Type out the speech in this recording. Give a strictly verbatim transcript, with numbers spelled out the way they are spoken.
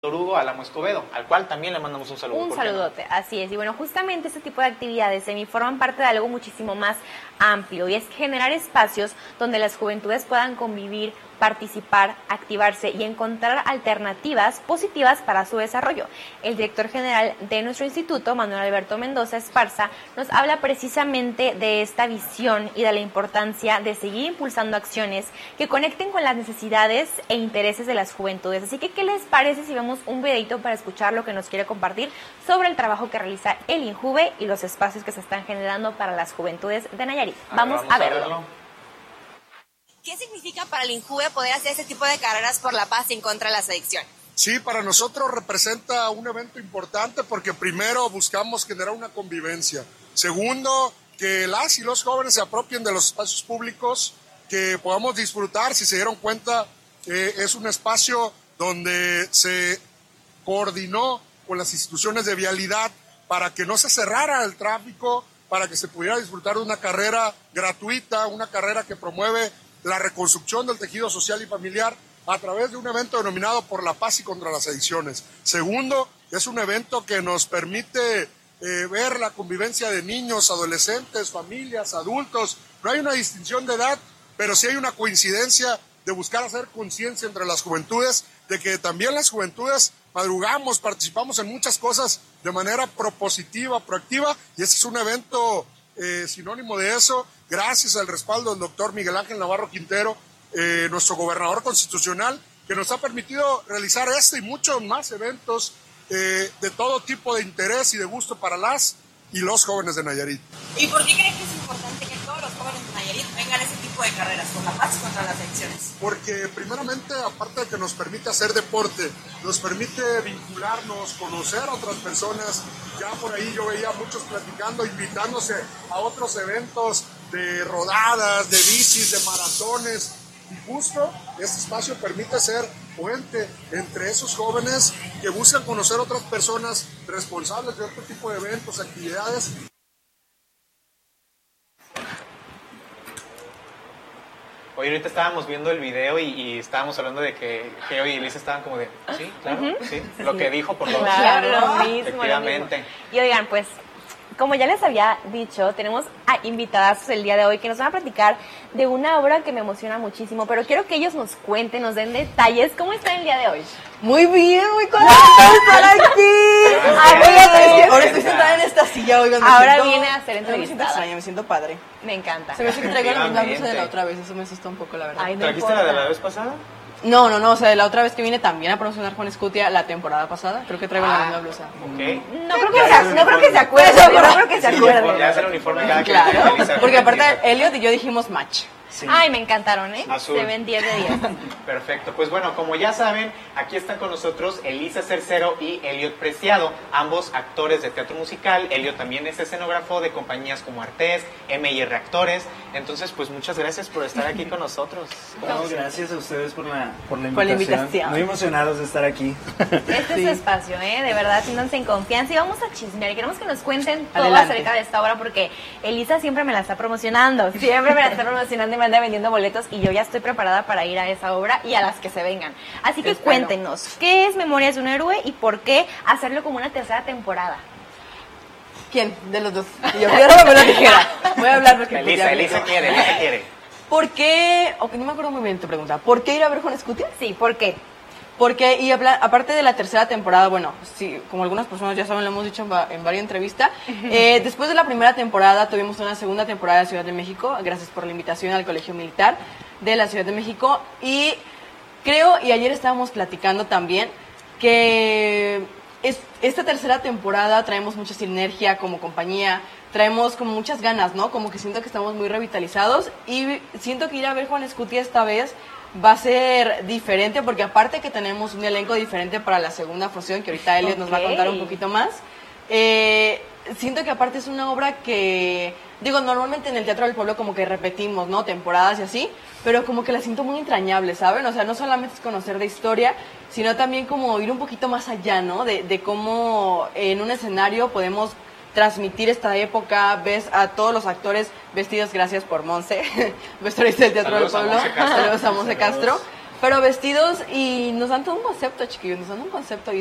Hugo Álamo Escobedo, al cual también le mandamos un saludo. Un saludote, no? Así es. Y bueno, justamente este tipo de actividades se forman parte de algo muchísimo más amplio, y es generar espacios donde las juventudes puedan convivir, participar, activarse y encontrar alternativas positivas para su desarrollo. El director general de nuestro instituto, Manuel Alberto Mendoza Esparza, nos habla precisamente de esta visión y de la importancia de seguir impulsando acciones que conecten con las necesidades e intereses de las juventudes. Así que, ¿qué les parece si vemos un videito para escuchar lo que nos quiere compartir sobre el trabajo que realiza el INJUVE y los espacios que se están generando para las juventudes de Nayarit? Vamos, a, ver, vamos a verlo. A verlo. ¿Qué significa para el INJUVE poder hacer este tipo de carreras por la paz y en contra de las adicciones? Sí, para nosotros representa un evento importante porque primero buscamos generar una convivencia. Segundo, que las y los jóvenes se apropien de los espacios públicos, que podamos disfrutar. Si se dieron cuenta, eh, es un espacio donde se coordinó con las instituciones de vialidad para que no se cerrara el tráfico, para que se pudiera disfrutar de una carrera gratuita, una carrera que promueve la reconstrucción del tejido social y familiar a través de un evento denominado Por la Paz y contra las Adicciones. Segundo, es un evento que nos permite eh, ver la convivencia de niños, adolescentes, familias, adultos. No hay una distinción de edad, pero sí hay una coincidencia de buscar hacer conciencia entre las juventudes, de que también las juventudes madrugamos, participamos en muchas cosas de manera propositiva, proactiva, y este es un evento eh, sinónimo de eso, gracias al respaldo del doctor Miguel Ángel Navarro Quintero, eh, nuestro gobernador constitucional, que nos ha permitido realizar este y muchos más eventos eh, de todo tipo de interés y de gusto para las y los jóvenes de Nayarit. ¿Y por qué creen que es importante que todos los jóvenes de Nayarit vengan a ese tipo de carreras, por la paz y contra las adicciones? Porque primeramente, aparte de que nos permite hacer deporte, nos permite vincularnos, conocer a otras personas. Ya por ahí yo veía a muchos platicando, invitándose a otros eventos de rodadas, de bicis, de maratones. Y justo este espacio permite ser puente entre esos jóvenes que buscan conocer a otras personas responsables de otro tipo de eventos, actividades. Oye, ahorita estábamos viendo el video y, y estábamos hablando de que Geo y Elisa estaban como de, sí, claro, uh-huh. sí, lo que dijo por todos. Claro, lo mismo, efectivamente. Lo mismo. Y oigan, pues, como ya les había dicho, tenemos a invitadas el día de hoy que nos van a platicar de una obra que me emociona muchísimo, pero quiero que ellos nos cuenten, nos den detalles. ¿Cómo están el día de hoy? Muy bien, muy contenta de estar aquí. Oigan, ahora estoy sentada en esta silla, oigan. Ahora siento, viene a ser entrevistada. Me siento extraña, me siento padre. Me encanta. Se me hace que traigo la misma blusa de la otra vez, eso me asusta un poco, la verdad. Ay, no ¿Trajiste importa. la de la vez pasada? No, no, no, o sea, de la otra vez que vine también a promocionar con Scutia la temporada pasada, creo que traigo ah, la misma blusa. Ok. No creo que, sea, no creo que se acuerde, no creo que se Sí, acuerde. ya es el uniforme cada que Claro, utiliza. porque aparte Elliot y yo dijimos match. Sí. Ay, me encantaron, ¿eh? Azul. Se ven diez de diez. Perfecto, pues bueno, como ya saben, aquí están con nosotros Elisa Cercero y Elliot Preciado, ambos actores de teatro musical. Elliot también es escenógrafo de compañías como Artés, M y R Actores. Entonces, pues muchas gracias por estar aquí con nosotros. No, gracias a ustedes por la, por la invitación. Por la invitación. Muy emocionados de estar aquí. Este Sí. es su espacio, ¿eh? De verdad, siéntanse en confianza y vamos a chismear. Y queremos que nos cuenten todo Adelante. acerca de esta obra porque Elisa siempre me la está promocionando. Siempre me la está promocionando y me anda vendiendo boletos y yo ya estoy preparada para ir a esa obra y a las que se vengan. Así que Espero. cuéntenos, ¿qué es Memorias de un Héroe y por qué hacerlo como una tercera temporada? ¿Quién? De los dos. Y yo voy a dar la tijera. Voy a hablar porque... pues, Elisa, ya Elisa me- quiere, Elisa quiere. ¿Por qué? Ok, no me acuerdo muy bien tu pregunta. ¿Por qué ir a ver con Scutia? Sí, ¿por qué? Porque, y habla- aparte de la tercera temporada, bueno, sí, como algunas personas ya saben, lo hemos dicho en, va- en varias entrevistas, eh, después de la primera temporada tuvimos una segunda temporada en Ciudad de México, gracias por la invitación al Colegio Militar de la Ciudad de México, y creo, y ayer estábamos platicando también, que es, esta tercera temporada traemos mucha sinergia como compañía, traemos como muchas ganas, ¿no? Como que siento que estamos muy revitalizados, y siento que ir a ver Juan Scutia esta vez va a ser diferente porque aparte que tenemos un elenco diferente para la segunda función, que ahorita Elliot nos va a contar un Ok. poquito más, eh, siento que aparte es una obra que, digo, normalmente en el Teatro del Pueblo como que repetimos, ¿no? Temporadas y así, pero como que la siento muy entrañable, ¿saben? O sea, no solamente es conocer de historia, sino también como ir un poquito más allá, ¿no? De, de cómo en un escenario podemos transmitir esta época, ves a todos los actores vestidos, gracias por Monse, vestuarista del Teatro Saludos del a Pueblo, Monse Castro. saludos a Monse Castro, pero vestidos y nos dan todo un concepto, chiquillos, nos dan un concepto.